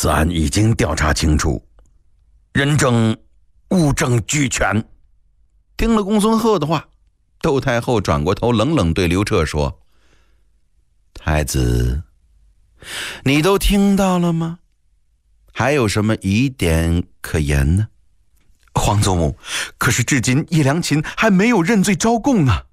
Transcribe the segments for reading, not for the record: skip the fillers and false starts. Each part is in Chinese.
此案已经调查清楚，人证物证俱全。听了公孙贺的话，窦太后转过头冷冷对刘彻说：太子，你都听到了吗？还有什么疑点可言呢？皇祖母，可是至今叶良禽还没有认罪招供啊。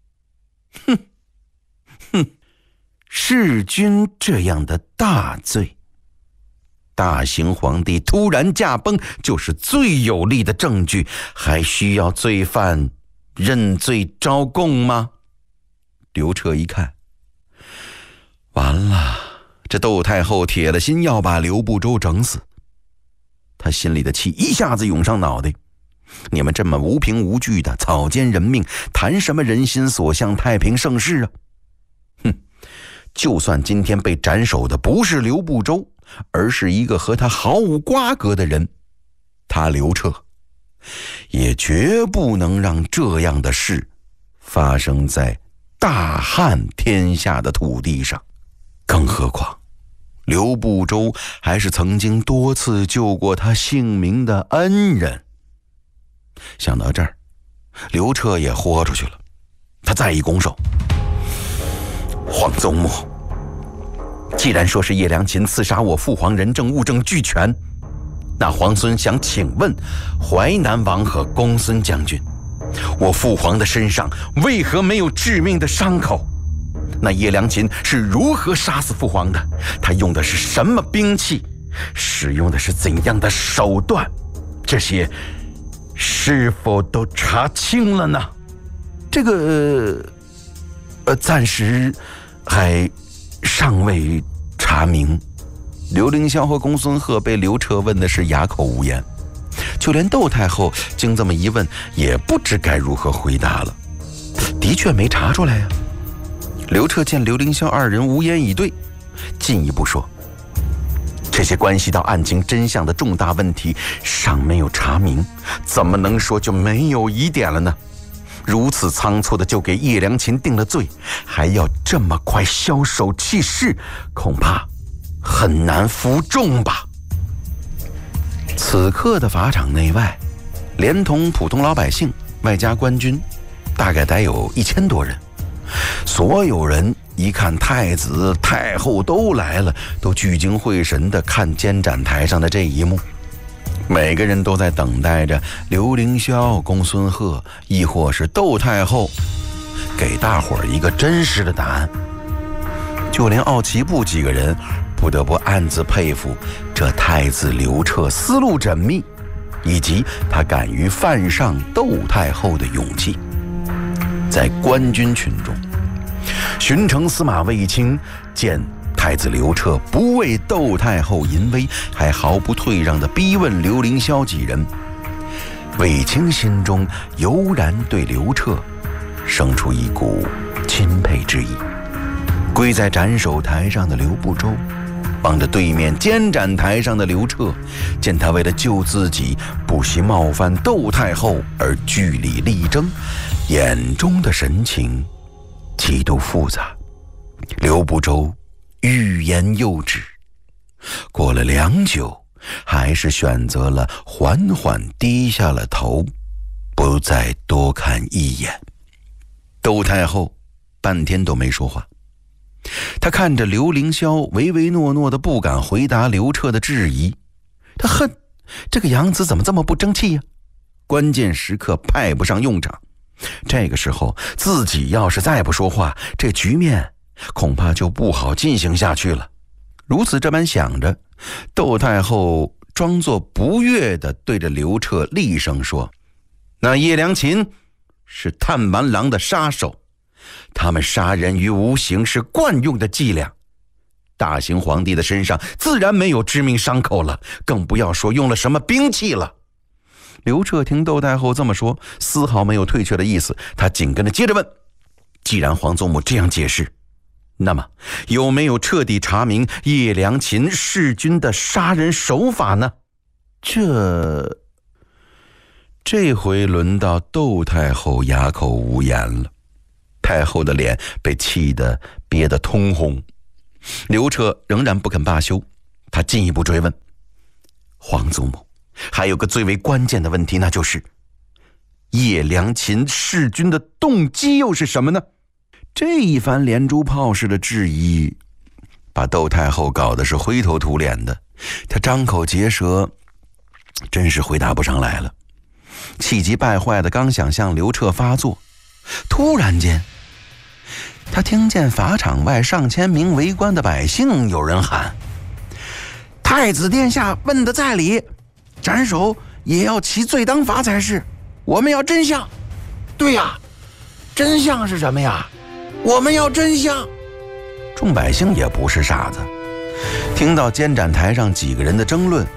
弑君这样的大罪，大行皇帝突然驾崩就是最有力的证据，还需要罪犯认罪招供吗？刘彻一看，完了，这窦太后铁了心要把刘不周整死。他心里的气一下子涌上脑袋，你们这么无凭无据的草菅人命，谈什么人心所向、太平盛世啊？就算今天被斩首的不是刘不周，而是一个和他毫无瓜葛的人，他刘彻也绝不能让这样的事发生在大汉天下的土地上。更何况刘不周还是曾经多次救过他性命的恩人。想到这儿，刘彻也豁出去了，他再一拱手：皇宗母，既然说是叶良禽刺杀我父皇，人证物证俱全，那皇孙想请问淮南王和公孙将军，我父皇的身上为何没有致命的伤口？那叶良禽是如何杀死父皇的？他用的是什么兵器？使用的是怎样的手段？这些是否都查清了呢？这个暂时还尚未查明。刘凌霄和公孙贺被刘彻问的是哑口无言，就连窦太后经这么一问，也不知该如何回答了。的确没查出来呀。刘彻见刘凌霄二人无言以对，进一步说：这些关系到案情真相的重大问题尚没有查明，怎么能说就没有疑点了呢？如此仓促的就给叶良禽定了罪，还要这么快枭首弃市，恐怕很难服众吧。此刻的法场内外，连同普通老百姓外加官军，大概得有1000多人。所有人一看太子太后都来了，都聚精会神地看监斩台上的这一幕。每个人都在等待着刘凌霄、公孙贺亦或是窦太后给大伙儿一个真实的答案。就连奥奇部几个人不得不暗自佩服这太子刘彻思路缜密，以及他敢于犯上窦太后的勇气。在官军群中，巡城司马卫青见太子刘彻不为窦太后淫威，还毫不退让地逼问刘凌霄几人，卫青心中油然对刘彻生出一股钦佩之意。跪在斩首台上的刘不周望着对面监斩台上的刘彻，见他为了救自己不惜冒犯窦太后而据理力争，眼中的神情极度复杂。刘不周欲言又止，过了良久，还是选择了缓缓低下了头，不再多看一眼。窦太后半天都没说话，他看着刘凌霄唯唯诺诺的不敢回答刘彻的质疑，他恨这个养子怎么这么不争气呀？关键时刻派不上用场，这个时候自己要是再不说话，这局面恐怕就不好进行下去了。如此这般想着，窦太后装作不悦地对着刘彻厉声说：那叶良禽是探蛮郎的杀手，他们杀人于无形是惯用的伎俩，大行皇帝的身上自然没有致命伤口了，更不要说用了什么兵器了。刘彻听窦太后这么说，丝毫没有退却的意思，他紧跟着接着问：既然皇宗母这样解释，那么有没有彻底查明叶良禽弑君的杀人手法呢？这回轮到窦太后哑口无言了。太后的脸被气得憋得通红。刘彻仍然不肯罢休，他进一步追问： 皇祖母，还有个最为关键的问题，那就是叶良禽弑君的动机又是什么呢？这一番连珠炮似的质疑，把窦太后搞得是灰头土脸的，她张口结舌，真是回答不上来了。气急败坏的刚想向刘彻发作，突然间他听见法场外上千名围观的百姓有人喊：太子殿下问得在理，斩首也要其罪当罚才是，我们要真相。对呀，真相是什么呀？我们要真相。众百姓也不是傻子，听到监斩台上几个人的争论，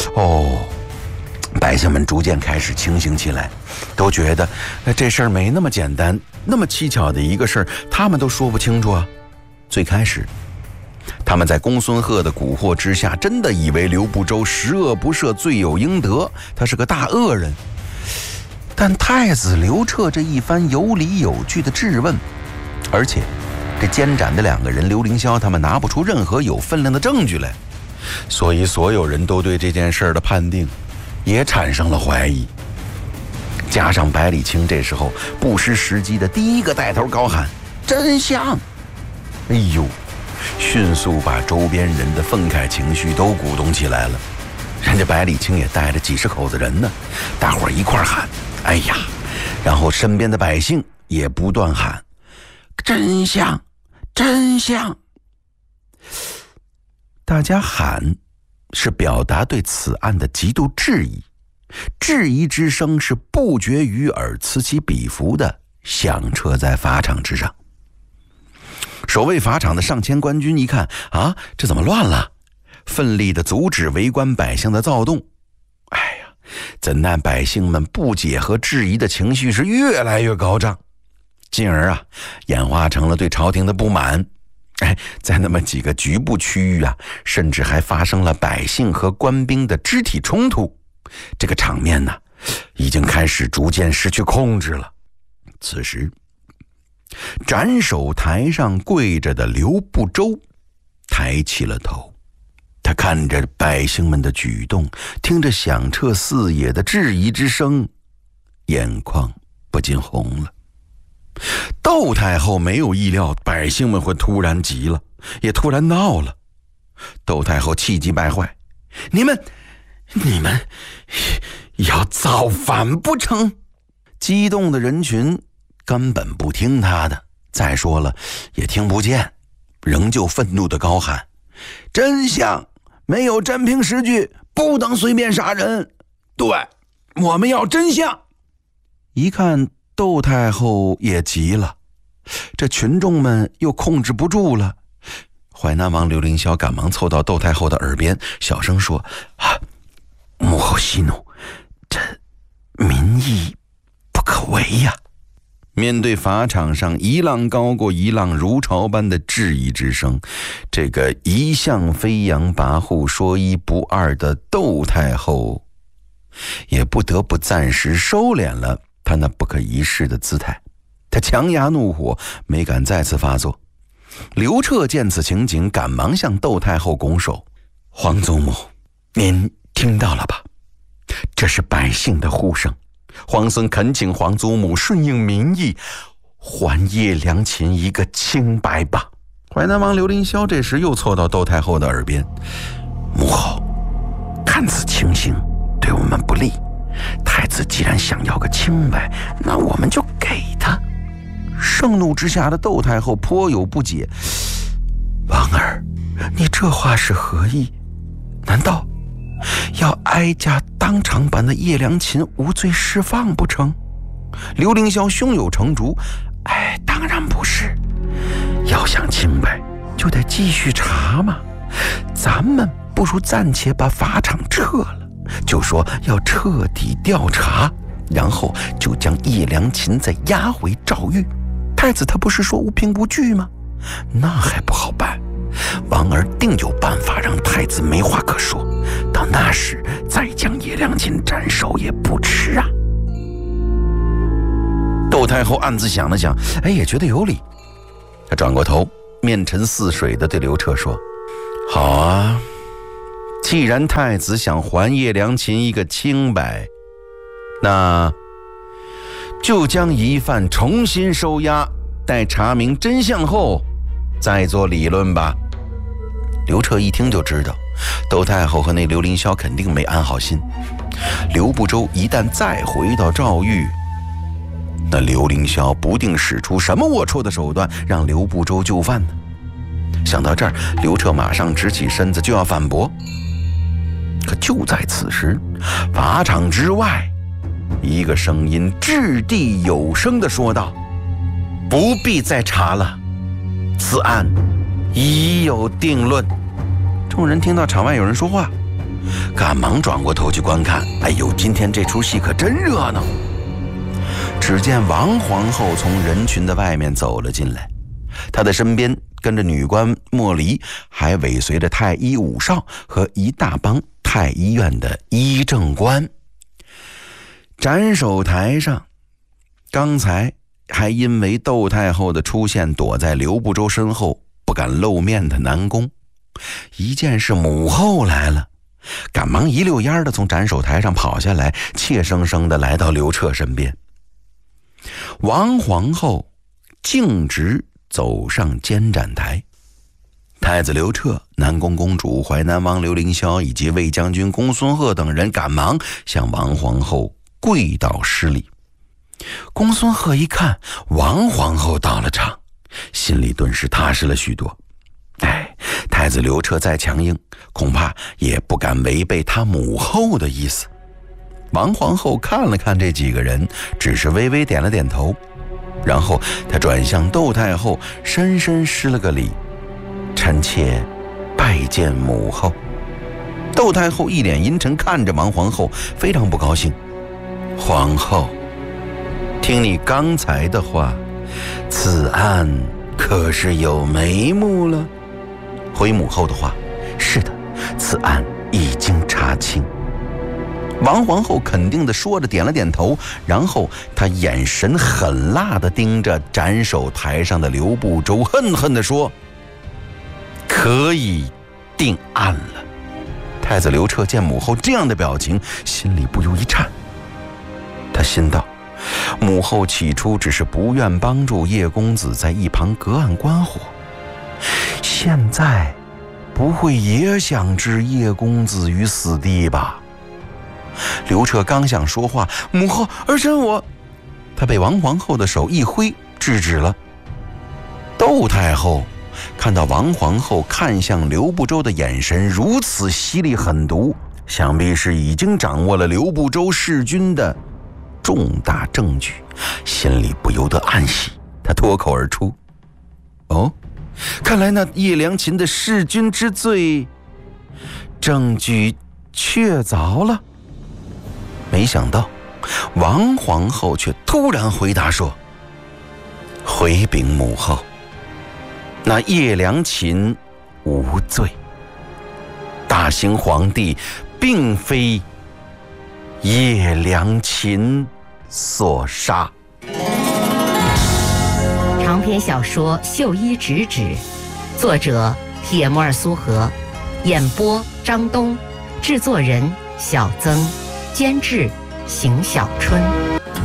百姓们逐渐开始清醒起来，都觉得这事儿没那么简单，那么蹊跷的一个事儿，他们都说不清楚啊。最开始他们在公孙贺的蛊惑之下，真的以为刘不周十恶不赦，罪有应得，他是个大恶人。但太子刘彻这一番有理有据的质问，而且这监斩的两个人刘凌霄他们拿不出任何有分量的证据来，所以所有人都对这件事的判定也产生了怀疑。加上百里清这时候不失时机的第一个带头高喊真相，哎呦，迅速把周边人的愤慨情绪都鼓动起来了。人家百里清也带着几十口子人呢，大伙儿一块喊哎呀，然后身边的百姓也不断喊真相真相。大家喊是表达对此案的极度质疑，质疑之声是不绝于耳，此起彼伏的响彻在法场之上。守卫法场的上千官军一看啊，这怎么乱了？奋力地阻止围观百姓的躁动。哎呀，怎奈百姓们不解和质疑的情绪是越来越高涨，进而演化成了对朝廷的不满。在那么几个局部区域甚至还发生了百姓和官兵的肢体冲突。这个场面已经开始逐渐失去控制了。此时斩首台上跪着的刘不周抬起了头，他看着百姓们的举动，听着响彻四野的质疑之声，眼眶不禁红了。窦太后没有意料百姓们会突然急了，也突然闹了。窦太后气急败坏，你们要造反不成？激动的人群根本不听他的，再说了也听不见，仍旧愤怒的高喊真相，没有真凭实据，不能随便杀人。对，我们要真相。一看窦太后也急了，这群众们又控制不住了。淮南王刘凌霄赶忙凑到窦太后的耳边小声说母后息怒，这民意不可违呀。面对法场上一浪高过一浪如潮般的质疑之声，这个一向飞扬跋扈说一不二的窦太后也不得不暂时收敛了他那不可一世的姿态。他强压怒火，没敢再次发作。刘彻见此情景，赶忙向窦太后拱手：皇祖母，您听到了吧？这是百姓的呼声，皇孙恳请皇祖母顺应民意，还叶良禽一个清白吧。淮南王刘凌霄这时又凑到窦太后的耳边：母后，看此情形对我们不利，太子既然想要个清白，那我们就给他。盛怒之下的窦太后颇有不解：王儿，你这话是何意？难道要哀家当场把那叶良禽无罪释放不成？刘凌霄胸有成竹：当然不是，要想清白就得继续查嘛。咱们不如暂且把法场撤了，就说要彻底调查，然后就将叶良禽再押回诏狱。太子他不是说无凭无据吗？那还不好办，王儿定有办法让太子没话可说，到那时再将叶良禽斩首也不迟啊。窦太后暗自想了想，也觉得有理。他转过头，面沉似水地对刘彻说：好啊， 既然太子想还叶良禽一个清白，那就将疑犯重新收押，待查明真相后再做理论吧。刘彻一听就知道窦太后和那刘凌霄肯定没安好心，刘不周一旦再回到赵狱，那刘凌霄不定使出什么龌龊的手段让刘不周就范呢。想到这儿，刘彻马上直起身子就要反驳，可就在此时，法场之外，一个声音掷地有声地说道：“不必再查了，此案已有定论。”众人听到场外有人说话，赶忙转过头去观看。哎呦，今天这出戏可真热闹！只见王皇后从人群的外面走了进来，她的身边跟着女官莫离，还尾随着太医武少和一大帮太医院的医政官。斩首台上，刚才还因为窦太后的出现躲在刘不周身后不敢露面的南宫，一见是母后来了，赶忙一溜烟的从斩首台上跑下来，怯生生的来到刘彻身边。王皇后径直走上监斩台，太子刘彻、南宫公主、淮南王刘凌霄以及卫将军公孙贺等人赶忙向王皇后跪倒施礼。公孙贺一看王皇后到了场，心里顿时踏实了许多。太子刘彻再强硬，恐怕也不敢违背他母后的意思。王皇后看了看这几个人，只是微微点了点头，然后她转向窦太后，深深施了个礼，臣妾拜见母后。窦太后一脸阴沉看着王皇后，非常不高兴。皇后，听你刚才的话，此案可是有眉目了？回母后的话，是的，此案已经查清。王皇后肯定地说着，点了点头，然后她眼神狠辣地盯着斩首台上的刘不周，恨恨地说：“可以定案了。”太子刘彻见母后这样的表情，心里不由一颤。他心道，母后起初只是不愿帮助叶公子在一旁隔岸观火，现在不会也想置叶公子于死地吧？刘彻刚想说话，母后，儿臣我……他被王皇后的手一挥制止了。窦太后看到王皇后看向刘不周的眼神如此犀利狠毒，想必是已经掌握了刘不周弑君的重大证据，心里不由得暗喜。他脱口而出：“哦，看来那叶良禽的弑君之罪证据确凿了。”没想到王皇后却突然回答说：“回禀母后，那叶良禽无罪，大兴皇帝并非叶良禽所杀。” 长篇小说《绣衣直指》，作者铁木尔苏河，演播张东，制作人小曾，监制邢小春。